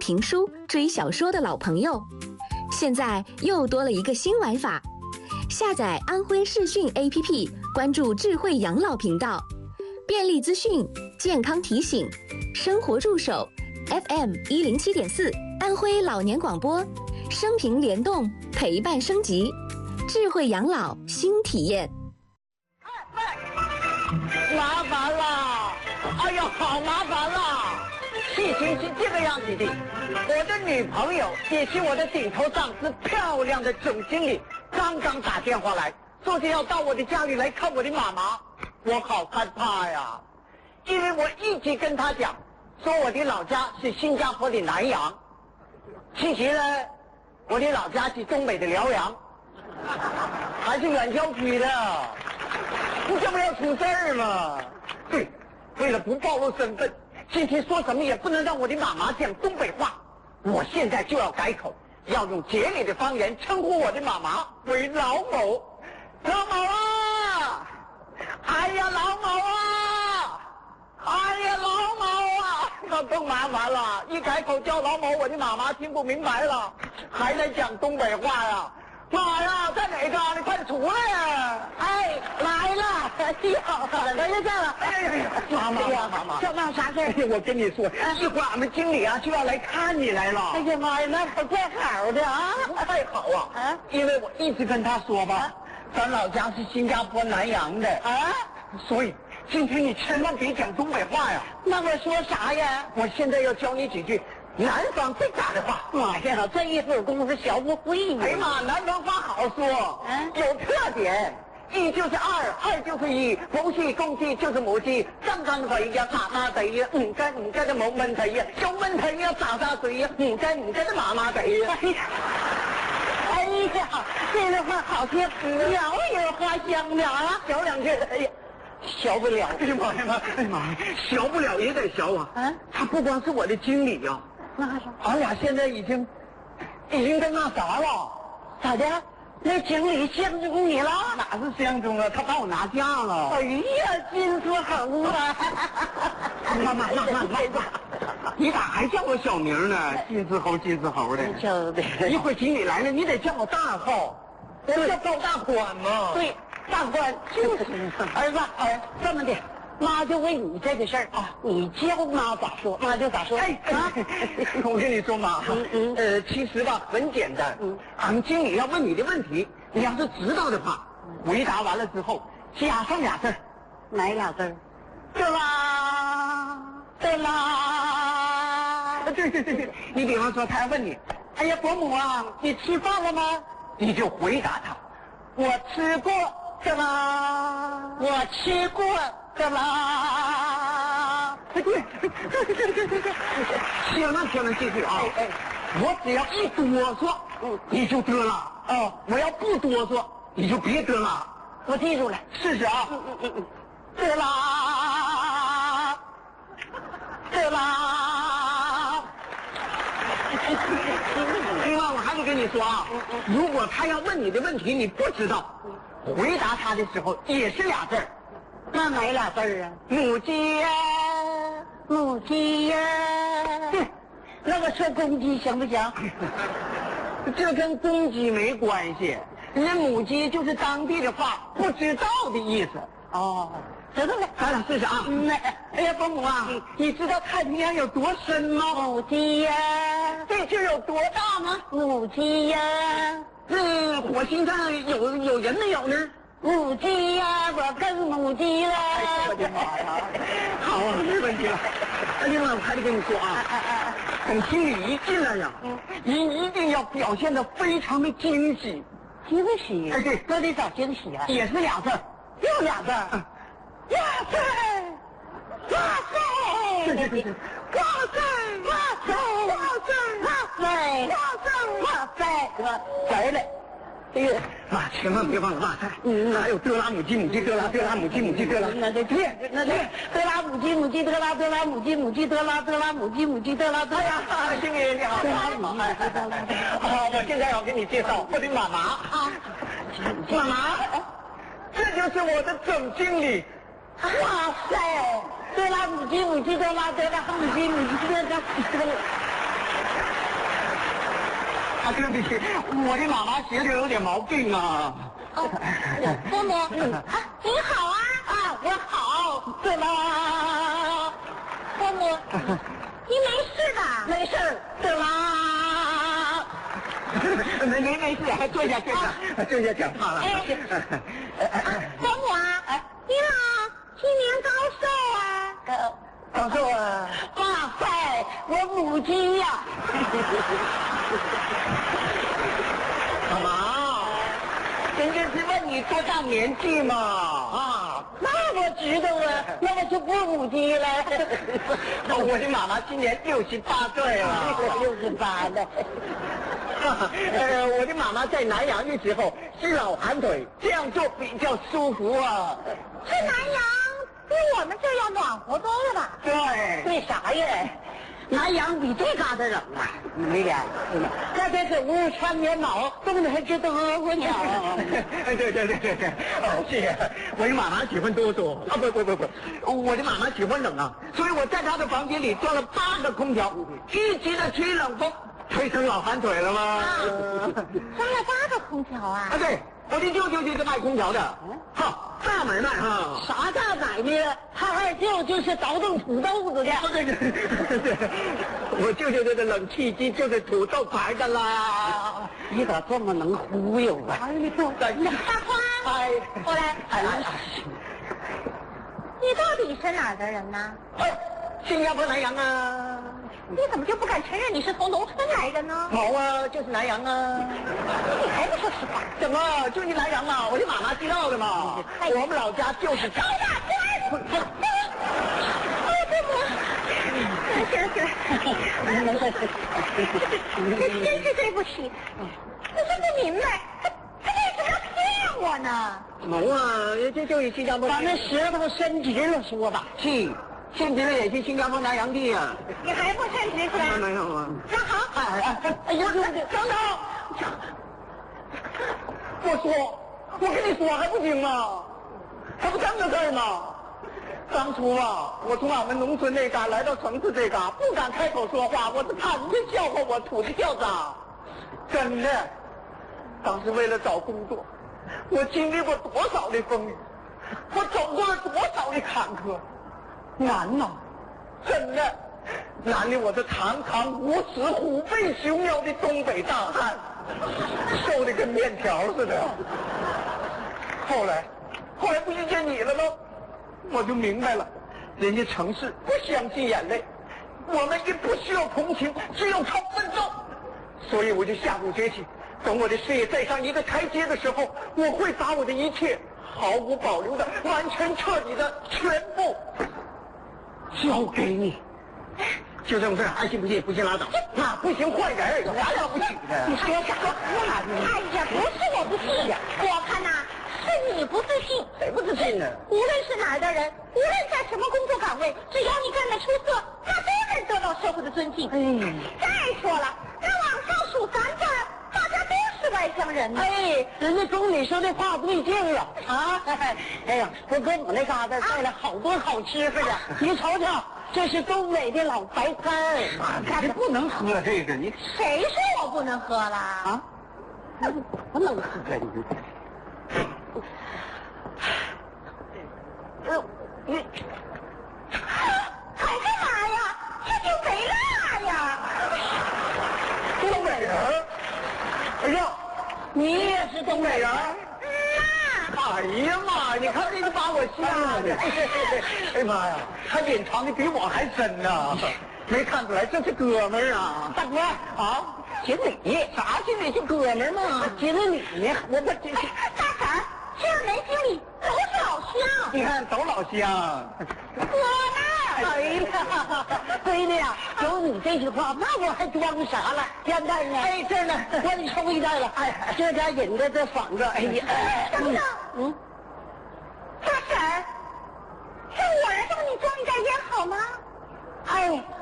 评书、追小说的老朋友，现在又多了一个新玩法。下载安徽视讯 APP， 关注智慧养老频道，便利资讯、健康提醒、生活助手 FM107.4， 安徽老年广播，生平联动，陪伴升级，智慧养老新体验。 麻烦了，哎呀，好麻烦了！事情是这个样子的，我的女朋友也是我的顶头上司，漂亮的总经理，刚刚打电话来，说是要到我的家里来看我的妈妈，我好害怕呀，因为我一直跟她讲，说我的老家是新加坡的南洋，其实呢，我的老家是东北的辽阳，还是远郊区的。你这不要出事儿吗？对，为了不暴露身份，今天说什么也不能让我的妈妈讲东北话。我现在就要改口，要用节里的方言称呼我的妈妈为老某。老某啊！哎呀，老某啊！哎呀，老某啊！那更麻烦了，一改口叫老某，我的妈妈听不明白了，还得讲东北话呀。妈呀，在哪嘎达？快出来呀！哎，来了！哎呀，怎么又这了？哎呀，妈，这闹啥事儿？我跟你说，一会儿俺们经理啊就要来看你来了。哎呀妈呀，那可怪好的啊！太好啊！啊，因为我一直跟他说吧，咱老家是新加坡南洋的啊，所以今天你千万别讲东北话呀。那我说啥呀？我现在要教你几句南方最大的话。妈呀，这一会儿功夫学不会呢。哎呀妈，南方话好说，有特点。一就是二，二就是一，母雞公雞就是母雞，爭爭佢呀，麻麻地呀，唔該就冇問題呀，有問題呀，喳喳嘴呀，唔該就麻麻地呀。哎呀，这个话好听，鸟也花香了啊，学两句。哎呀，学不了。哎呀妈呀，哎呀妈呀，学不了也得学啊。啊，他不光是我的经理呀，那还是俺俩现在已经跟那啥了。咋的？那经理相中你了？哪是相中啊？他把我拿下了。哎呀，金丝猴啊！妈，你咋还叫我小名呢？金丝猴的。叫的。一会儿经理来了，你得叫我大号。我叫高大宽嘛。对，大宽就是。儿子，这么的。妈就问你这个事儿啊，你教妈咋说，妈就咋说。哎啊！我跟你说妈，其实吧很简单，俺们经理要问你的问题，你要是知道的话，回答完了之后加上俩字儿，哪俩字儿？对啦。对，你比方说他要问你，哎呀伯母啊，你吃饭了吗？你就回答他，我吃过的啦，我吃过的啦。对，千万记住啊！我只要一哆嗦，你就得了。哦，我要不哆嗦，你就别得了。我记住了，试试啊。得啦，得啦。另外，我还得跟你说啊，如果他要问你的问题你不知道，回答他的时候也是俩字儿。那哪俩字儿啊？母鸡呀，母鸡呀。那我说公鸡行不行？这跟公鸡没关系，人家母鸡就是当地的话，不知道的意思。哦，知道了，咱俩试试啊。哎呀，伯母啊，你知道太平洋有多深吗？母鸡呀。地球有多大吗？母鸡呀。火星上有人没有呢？母鸡呀，我跟母鸡了。我的妈呀！好啊，没问题了。另外我还得跟你说啊，等经理一进来呀，你一定要表现得非常的惊喜。惊喜？哎，对，都得找惊喜啊。也是俩字，又俩字。哇塞！哇塞！对，哇塞！哇塞！哇塞！哇塞！哇塞！来了。哎呀，妈，千万别忘了哇塞！还有德拉母鸡，德拉母鸡，德拉。那对，德拉母鸡，德拉母鸡，德拉母鸡，德拉。哎呀，经理你好，好，我现在要给你介绍我的妈妈啊，妈妈，这就是我的总经理。哇塞，德拉母鸡，德拉母鸡，德拉。 对不起，我的妈妈血流有点毛病啊。 哦，伯母，你好啊！ 啊，我好。对啦， 伯母，你没事吧？ 没事。对啦，没事，还坐下坐下，坐下讲话了。 伯母啊，你好，今年高寿啊？ 高寿啊？8岁，我母鸡呀。干嘛？人家是问你多大年纪嘛？啊，那我知道啊，那我就不母鸡了。我的妈妈今年68岁了。68了。我的妈妈在南阳的时候是老寒腿，这样做比较舒服啊。 这南阳比我们这儿要暖和多了吧？ 对，为啥呀？南阳比这嘎达冷啊，没点，大家搁屋穿棉袄，冻得还直嘚瑟呢。对，哦，是呀，我的妈妈喜欢哆嗦啊，不，我的妈妈喜欢冷啊，所以我在她的房间里装了8个空调，一直的吹冷风，吹成老寒腿了吗？ 装了8个空调啊？ 啊，对。我的舅舅就是卖空调的，好大买卖哈。啥大买卖？他二舅就是倒腾土豆子的。对，我舅舅这个冷气机就是土豆牌的啦。你咋这么能忽悠啊？ 大花，过来。你到底是哪儿的人呢？ 新加坡南洋啊。 你怎么就不敢承认你是从农村来的呢？ 好啊，就是南洋啊。 你还不说实话？ 怎么就是南洋啊？我的妈妈知道的嘛。我们老家就是高大官。行，真是对不起。我真不明白，他为什么要骗我呢？ 没啊，这就是新加坡。把那舌头伸直了说吧。是。现职了也是新加坡南洋地啊！ 你还不称职是吧？ 没有啊。 那好。 哎呀，等等！我跟你说还不行吗？还不真个事儿吗？当初啊，我从俺们农村那嘎来到城市这嘎，不敢开口说话，我是怕人家笑话我土地校长。真的，当时为了找工作，我经历过多少的风雨，我走过了多少的坎坷。难呐，真的难的我这堂堂无耻虎背熊腰的东北大汉，瘦的跟面条似的。后来不遇见你了吗？我就明白了，人家城市不相信眼泪，我们也不需要同情，只有靠奋斗。所以我就下定决心，等我的事业再上一个台阶的时候，我会把我的一切毫无保留的、完全彻底的全部交给你。就这种事，爱信不信，不信拉倒。那不行，换人，有啥了不起的？ 你说啥话呢？哎呀，不是我不信呀，我看呐，是你不自信。 谁不自信呢？ 无论是哪儿的人，无论在什么工作岗位，只要你干得出色，那都能得到社会的尊敬。再说了，那往上数3辈，大家都是外乡人呢。 人家总理说的话不对劲了啊！哎呀，我搁我那嘎达带了好多好吃的呀，你瞅瞅。这是东北的老白干儿，你不能喝这个，你谁说我不能喝了？ 啊？不能喝你。你还干嘛呀？这就没辣呀！ 东北人？哎呀，你也是东北人？哎呀妈！你看这个把我吓的！哎呀妈呀，他隐藏的比我还深呐！没看出来这是哥们儿啊！大哥啊，锦鲤啥锦鲤？就哥们儿嘛！锦鲤呢？我不锦鲤。 大婶儿，这样没经理都是老乡。 你看都老乡。 我呢？ 哎呀，闺女呀，有你这句话，那我还装啥了？烟袋呢？哎，这呢，我给你抽一袋了。哎，这家引子这嗓子，哎呀， 等等，大婶儿，让我来帮你装一袋烟好吗？ 哎，